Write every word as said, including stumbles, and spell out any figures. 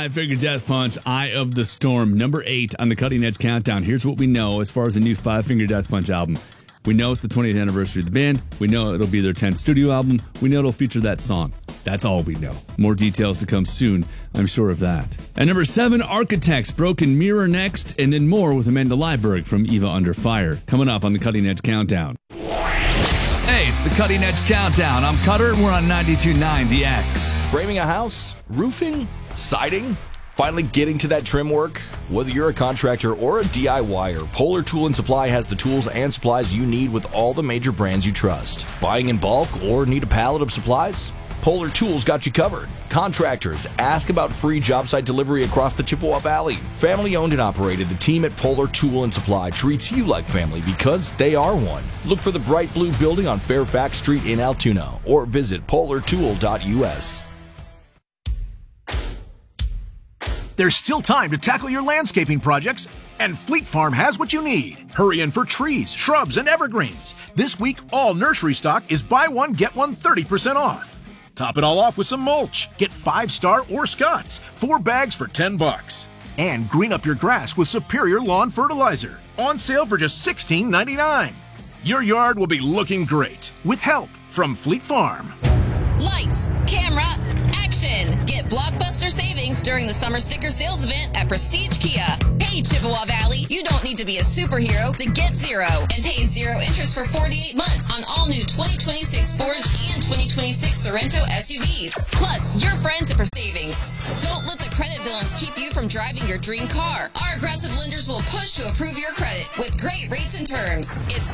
five-figure death punch, Eye of the Storm, number eight on the Cutting Edge Countdown. Here's what we know as far as the new five-finger death punch album. We know it's the twentieth anniversary of the band. We know it'll be their tenth studio album. We know it'll feature that song. That's all we know. More details to come soon, I'm sure of that. At number seven, Architects, Broken Mirror next, and then more with Amanda Leiberg from Eva Under Fire. Coming up on the Cutting Edge Countdown. Hey, it's the Cutting Edge Countdown. I'm Cutter, and we're on ninety-two point nine The X. Framing a house? Roofing? Siding? Finally getting to that trim work? Whether you're a contractor or a D I Y er, Polar Tool and Supply has the tools and supplies you need with all the major brands you trust. Buying in bulk or need a pallet of supplies? Polar Tools got you covered. Contractors, ask about free job site delivery across the Chippewa Valley. Family owned and operated, the team at Polar Tool and Supply treats you like family because they are one. Look for the bright blue building on Fairfax Street in Altoona or visit polar tool dot U S. There's still time to tackle your landscaping projects, and Fleet Farm has what you need. Hurry in for trees, shrubs, and evergreens. This week, all nursery stock is buy one, get one thirty percent off. Top it all off with some mulch. Get five star or Scott's, four bags for ten bucks. And green up your grass with Superior Lawn Fertilizer. On sale for just sixteen ninety-nine. Your yard will be looking great with help from Fleet Farm. Lights, camera, action! Get blockbuster savings during the summer sticker sales event at Prestige Kia. Hey, Chippewa Valley, you don't need to be a superhero to get zero and pay zero interest for forty-eight months on all new twenty twenty-six Forge and twenty twenty-six Sorrento S U Vs. Plus, your friends at Prestige Savings. Don't let the credit villains keep you from driving your dream car. Our aggressive lenders will push to approve your credit with great rates and terms. It's